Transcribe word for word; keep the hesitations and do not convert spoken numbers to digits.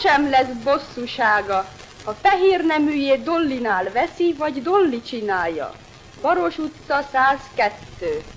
sosem lesz bosszúsága, ha fehér neműjét Dollinál veszi, vagy Dolli csinálja. Baros utca száz kettő.